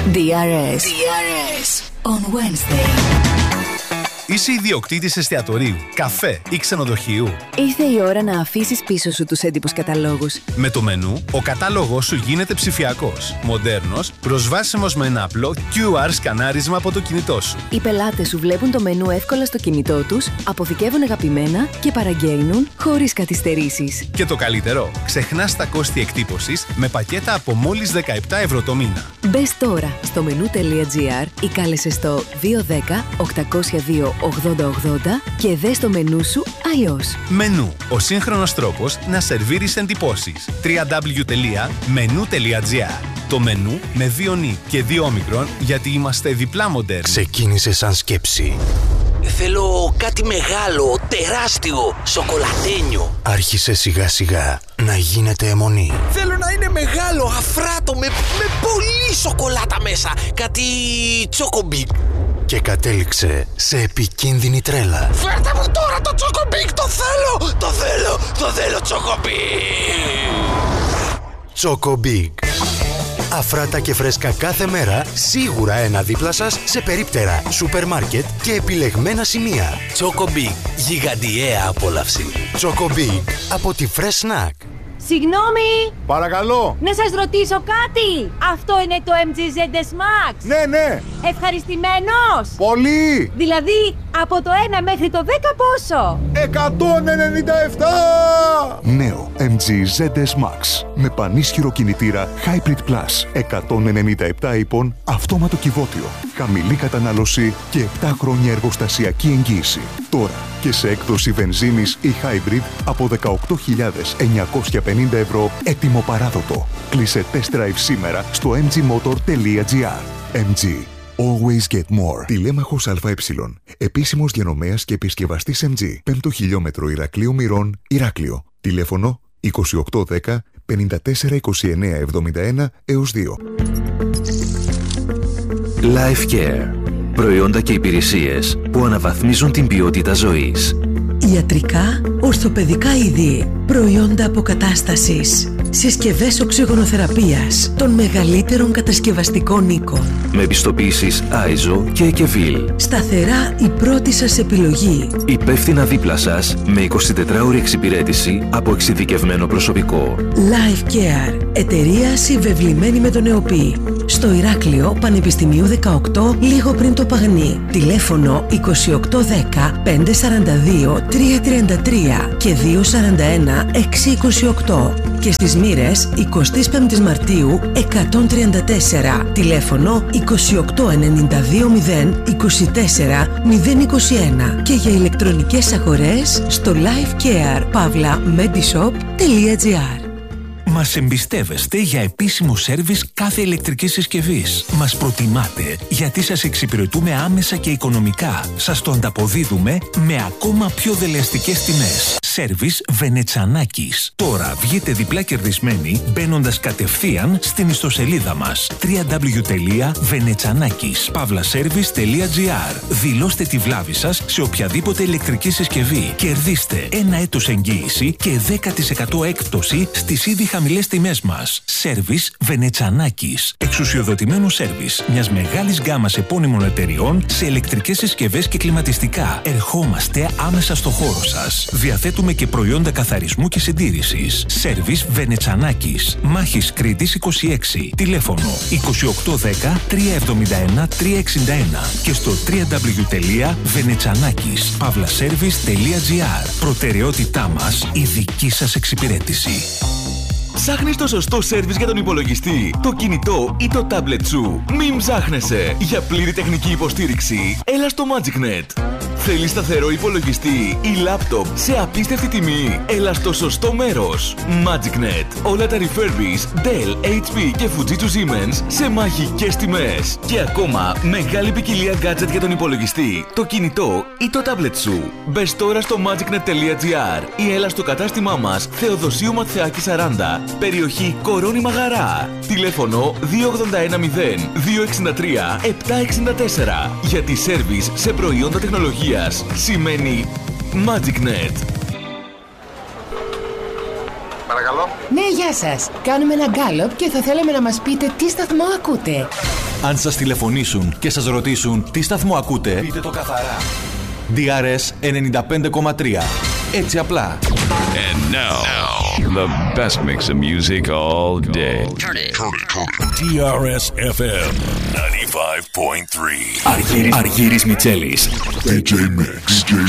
DRS on Wednesday. Είσαι ιδιοκτήτης εστιατορίου, καφέ ή ξενοδοχείου? Ήρθε η ώρα να αφήσεις πίσω σου τους έντυπους καταλόγους. Με το μενού, ο κατάλογος σου γίνεται ψηφιακός, μοντέρνος, προσβάσιμος με ένα απλό QR σκανάρισμα από το κινητό σου. Οι πελάτες σου βλέπουν το μενού εύκολα στο κινητό τους, αποθηκεύουν αγαπημένα και παραγγέλνουν χωρίς καθυστερήσεις. Και το καλύτερο, ξεχνάς τα κόστη εκτύπωσης με πακέτα από μόλις 17 ευρώ το μήνα. Μπες τώρα στο menu.gr ή κάλεσε στο 210 802 8080 και δες το μενού σου αλλιώς. Μενού, ο σύγχρονος τρόπος να σερβίρεις εντυπώσεις. www.menu.gr. Το μενού με 2 νι και 2 όμικρον, γιατί είμαστε διπλά μοντέρνοι. Ξεκίνησε σαν σκέψη. Θέλω κάτι μεγάλο, τεράστιο, σοκολατένιο. Άρχισε σιγά σιγά να γίνεται αιμονή. Θέλω να είναι μεγάλο, αφράτο, με πολύ σοκολάτα μέσα. Κάτι τσόκομπικ. Και κατέληξε σε επικίνδυνη τρέλα. Φέρτε μου τώρα το τσόκομπικ, το θέλω, το θέλω τσόκομπικ. Τσόκομπικ. Αφράτα και φρέσκα κάθε μέρα, σίγουρα ένα δίπλα σας σε περίπτερα, σούπερ μάρκετ και επιλεγμένα σημεία. Τσόκομπικ, γιγαντιαία απόλαυση. Τσόκομπικ από τη Fresh Snack. Συγγνώμη! Παρακαλώ! Να σας ρωτήσω κάτι! Αυτό είναι το MG ZS Max! Ναι! Ευχαριστημένος! Πολύ! Δηλαδή, από το 1 μέχρι το 10 πόσο? 197! Νέο MG ZS Max με πανίσχυρο κινητήρα Hybrid Plus. 197 ύπων, αυτόματο κυβότιο, χαμηλή κατανάλωση και 7 χρόνια εργοστασιακή εγγύηση. Τώρα και σε έκδοση βενζίνης ή hybrid από 18.950 ευρώ, έτοιμο παράδοτο. Κλείσε test drive σήμερα στο mgmotor.gr. MG. Always get more. Τηλέμαχος ΑΕ. Επίσημος διανομέας και επισκευαστής MG. 5ο χιλιόμετρο Ηρακλείου Μυρών, Ηράκλειο. Τηλέφωνο 2810 54 29 71 έως 2. Life Care. Προϊόντα και υπηρεσίες που αναβαθμίζουν την ποιότητα ζωής. Ιατρικά, ορθοπαιδικά είδη, προϊόντα αποκατάστασης, συσκευές οξυγονοθεραπείας των μεγαλύτερων κατασκευαστικών οίκων. Με επιστοποιήσεις ISO και EKVIL. Σταθερά η πρώτη σας επιλογή. Υπεύθυνα δίπλα σας με 24ωρη εξυπηρέτηση από εξειδικευμένο προσωπικό. Life Care. Εταιρεία συμβεβλημένη με τον ΕΟΠΗ. Στο Ηράκλειο, Πανεπιστημίου 18, λίγο πριν το Παγνί. Τηλέφωνο 2810 542 333 και 241 628. Και στις Μοίρες, 25 Μαρτίου 134. Τηλέφωνο 28 92 0 24 021. Και για ηλεκτρονικές αγορές στο lifecare.medishop.gr. Μας εμπιστεύεστε για επίσημο σέρβις κάθε ηλεκτρικής συσκευής. Μας προτιμάτε γιατί σας εξυπηρετούμε άμεσα και οικονομικά. Σας το ανταποδίδουμε με ακόμα πιο δελεαστικές τιμές. Σέρβις Βενετσανάκης. Τώρα βγείτε διπλά κερδισμένοι μπαίνοντας κατευθείαν στην ιστοσελίδα μας www.venetsanakis.gr. Δηλώστε τη βλάβη σας σε οποιαδήποτε ηλεκτρική συσκευή. Κερδίστε 1 έτος εγγύηση και 10% έκπτωση στις ήδη χαμηλές τιμές μας. Σέρβις Βενετσανάκης. Εξουσιοδοτημένο σέρβις μιας μεγάλης γκάμας επώνυμων εταιριών σε ηλεκτρικές συσκευές και κλιματιστικά. Ερχόμαστε άμεσα στο χώρο σας. Διαθέτουμε και προϊόντα καθαρισμού και συντήρησης. Σέρβις Βενετσανάκης. Μάχης Κρήτης 26. Τηλέφωνο 2810 371 361 και στο www.venetsanakis.gr. Προτεραιότητά μας η δική σας εξυπηρέτηση. Ψάχνεις το σωστό σέρβις για τον υπολογιστή, το κινητό ή το τάμπλετ σου? Μην ψάχνεσαι! Για πλήρη τεχνική υποστήριξη, έλα στο MagicNet. Θέλεις σταθερό υπολογιστή ή λάπτοπ σε απίστευτη τιμή? Έλα στο σωστό μέρος. MagicNet. Όλα τα refurbished Dell, HP και Fujitsu Siemens σε μαγικές τιμές. Και ακόμα μεγάλη ποικιλία gadget για τον υπολογιστή, το κινητό ή το τάμπλετ σου. Μπες τώρα στο magicnet.gr ή έλα στο κατάστημά μας Θεοδοσίου Ματθεάκη 40, περιοχή Κορώνη Μαγαρά. Τηλέφωνο 2810 263 764. Γιατί σέρβις σε προϊόντα τεχνολογίας σημαίνει MagicNet. Παρακαλώ. Ναι, γεια σας. Κάνουμε ένα γκάλωπ και θα θέλαμε να μας πείτε τι σταθμό ακούτε. Αν σας τηλεφωνήσουν και σας ρωτήσουν τι σταθμό ακούτε, πείτε το καθαρά. DRS 95,3. Έτσι απλά. And now, the best mix of music all day. Turn it. DRS FM 95.3. Αργύρης Μιτσέλης. DJ Mix.